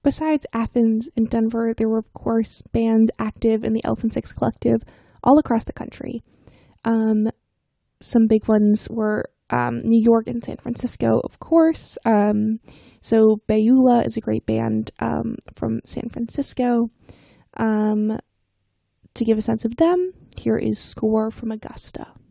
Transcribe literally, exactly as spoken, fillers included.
besides Athens and Denver, there were, of course, bands active in the Elephant Six Collective all across the country. Um, some big ones were um, New York and San Francisco, of course. Um, so Beulah is a great band um, from San Francisco. Um, to give a sense of them, here is Score from Augusta.